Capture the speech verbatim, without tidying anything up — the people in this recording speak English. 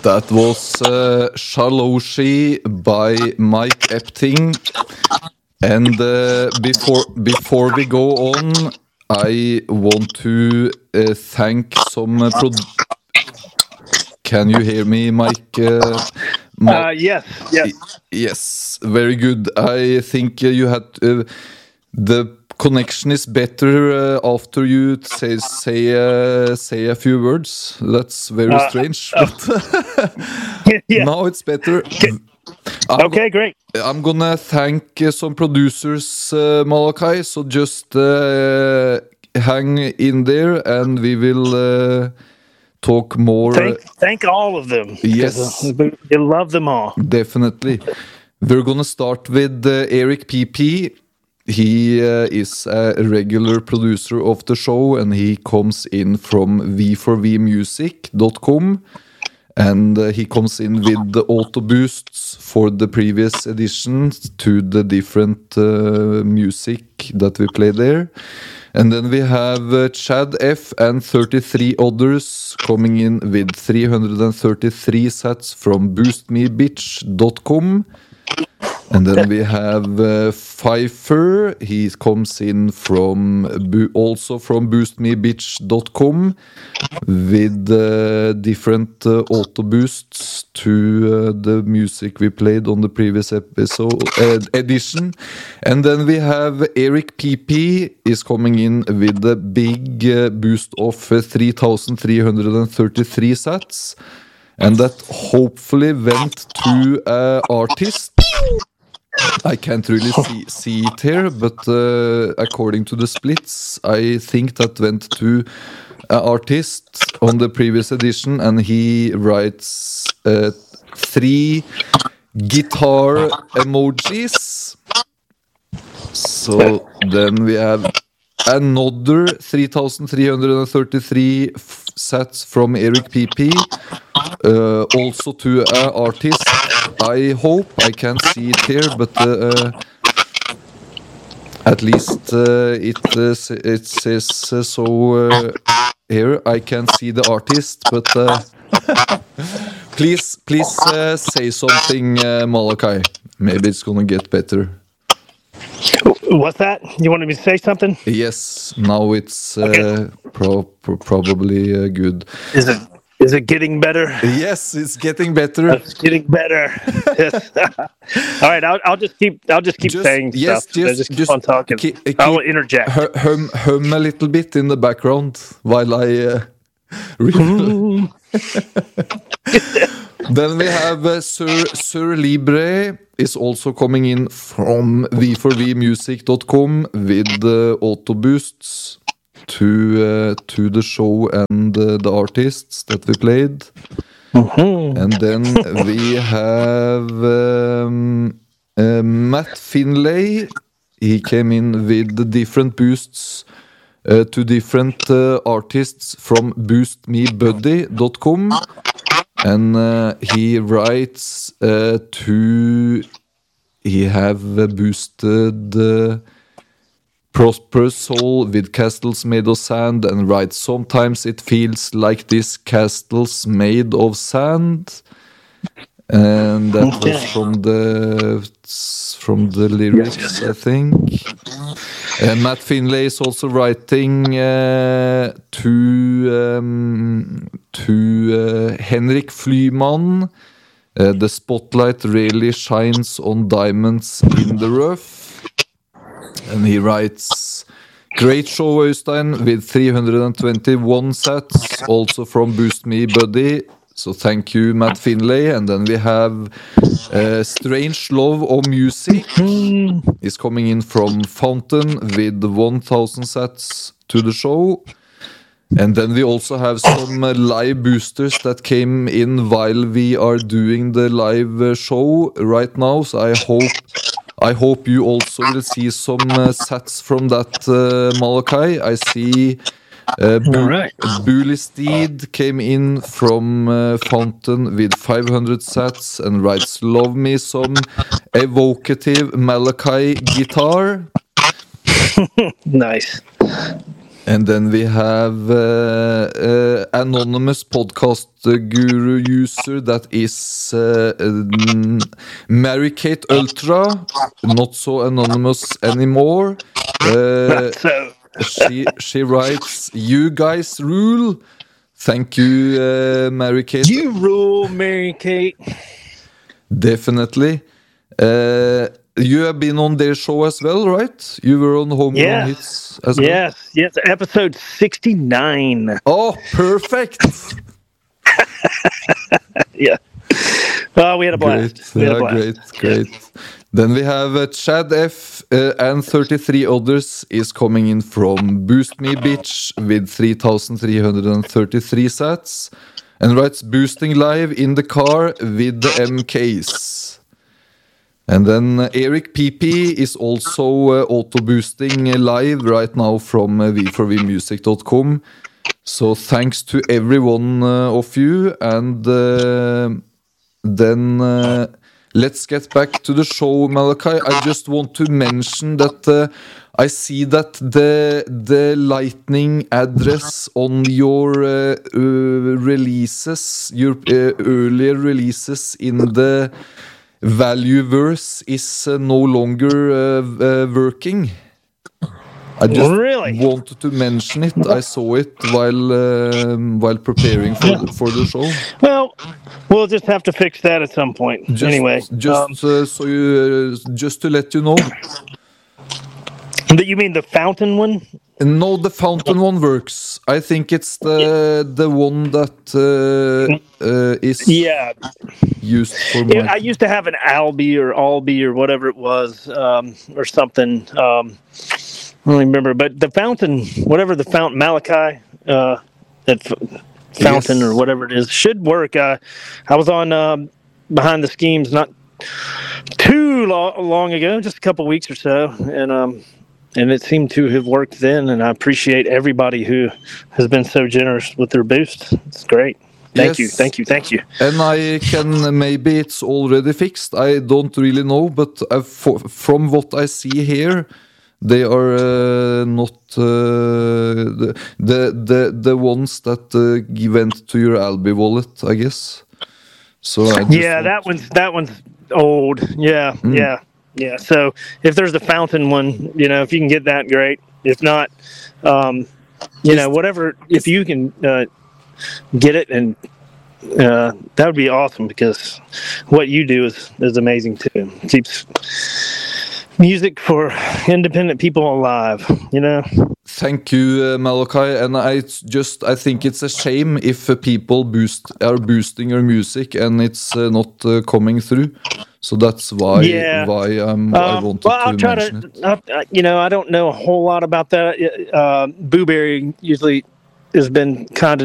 That was uh, Shaloshi by Mike Epting. And uh, before before we go on, I want to uh, thank some uh, pro- Can you hear me, Mike? Uh, Ma- uh, yes, yes. Yes, very good. I think uh, you had uh, the connection is better uh, after you say say uh, say a few words. That's very uh, strange. Uh, but yeah. Now it's better. I'm okay, great. I'm gonna thank uh, some producers, uh, Malachi. So just uh, hang in there, and we will uh, talk more. Thank, thank all of them. Yes, uh, you love them all. Definitely. We're gonna start with uh, Eric P P. He uh, is a regular producer of the show, and he comes in from v four v music dot com. And uh, he comes in with the auto boosts for the previous editions to the different uh, music that we play there. And then we have uh, Chad F and thirty-three others coming in with three hundred thirty-three sets from boost me bitch dot com. And then we have uh, Pfeiffer. He comes in from bo- also from boost me bitch dot com with uh, different uh, auto boosts to uh, the music we played on the previous episode uh, edition. And then we have Eric P P is coming in with a big uh, boost of uh, three thousand three hundred thirty-three sets. And that hopefully went to an artist. I can't really see, see it here, but uh, according to the splits, I think that went to an artist on the previous edition, and he writes uh, three guitar emojis. So then we have another three thousand three hundred thirty-three f- sets from Eric P P, uh, also to an artist. I hope I can't see it here, but uh, uh, at least uh, it uh, it says uh, so uh, here. I can't see the artist, but uh, please please uh, say something, uh, Malachi. Maybe it's gonna get better. What's that? You wanted me to say something? Yes, now it's uh, okay. pro- pro- probably uh, good. Is it is it getting better? Yes, it's getting better. It's getting better. All right, I'll, I'll just keep I'll just keep just, saying yes, stuff. Just, just keep just on talking. Keep, keep, I will interject. Hum, hum a little bit in the background while I. Uh, Then we have uh, Sir, Sir Libre is also coming in from v four v music dot com with uh, auto boosts to uh, to the show and uh, the artists that we played. Mm-hmm. And then we have um, uh, Matt Finlay. He came in with the different boosts uh, to different uh, artists from boost me buddy dot com. And uh, he writes uh, to, he have uh, boosted uh, Prosperous Soul with castles made of sand, and writes, sometimes it feels like this castles made of sand. And that okay. was from the from the lyrics, yes, yes, yes. I think. And Matt Finlay is also writing uh, to um, to uh, Henrik Flyman. Uh, the spotlight really shines on diamonds in the rough. And he writes, great show, Øystein, with three hundred twenty-one sets, also from Boost Me Buddy. So thank you, Matt Finlay. And then we have uh, Strange Love of Music is coming in from Fountain with one thousand sets to the show. And then we also have some uh, live boosters that came in while we are doing the live uh, show right now. So I hope I hope you also will see some uh, sets from that, uh, Malachi. I see uh, Bu- right. Bully Steed came in from uh, Fountain with five hundred sets and writes, love me some evocative Malachi guitar. Nice. And then we have uh, uh, anonymous podcast uh, guru user that is uh, um, Mary Kate Ultra, not so anonymous anymore. Uh, So she she writes, "You guys rule." Thank you, uh, Mary Kate. you rule, Mary Kate. Definitely. Uh, you have been on their show as well, right? You were on Home Yeah. Run Hits as well. Yes, yes. Episode sixty-nine. Oh, perfect. Yeah. Well, we had a blast. Great, We had a yeah, blast. great, great. Then we have uh, Chad F uh, and thirty-three others is coming in from Boost Me Bitch with three thousand three hundred thirty-three sats and writes boosting live in the car with the M Ks. And then uh, Eric P P is also uh, auto boosting uh, live right now from uh, v four v music dot com. So thanks to every one uh, of you, and uh, then uh, let's get back to the show, Malachi. I just want to mention that uh, I see that the the Lightning address on your uh, uh, releases, your uh, earlier releases in the value verse is uh, no longer uh, uh, working. I just Really? wanted to mention it. I saw it while um, while preparing for the, for the show. Well, we'll just have to fix that at some point. Just, anyway, just um, uh, so you uh, just to let you know. that you mean the fountain one? No, the fountain one works. I think it's the the one that uh, uh, is Yeah. used for Yeah, I my. used to have an Albi or Albi or whatever it was, um, or something. Um, I don't remember, but the fountain, whatever the fountain, Malachi, uh, that f- fountain Yes. or whatever it is, should work. Uh, I was on um, Behind the Schemes not too lo- long ago, just a couple weeks or so, and um, and it seemed to have worked then. And I appreciate everybody who has been so generous with their boost. It's great. Thank you, Yes. thank you, thank you. And I can maybe it's already fixed. I don't really know, but uh, for, from what I see here, they are uh, not uh, the, the the the ones that uh, went to your Albi wallet, I guess. So I just Yeah, want- that one's that one's old. Yeah, yeah, yeah. So if there's the fountain one, you know, if you can get that, great. If not, um, you know, whatever. If you can uh, get it, and uh, that would be awesome, because what you do is is amazing too. It keeps music for independent people alive. You know. Thank you, uh, Malachi. And I it's just I think it's a shame if uh, people boost are boosting your music and it's uh, not uh, coming through. So that's why Yeah. why I'm, I Um, wanted well, I'll to try mention to. it. I, I- you know, I don't know a whole lot about that. Uh, Booberry usually has been kind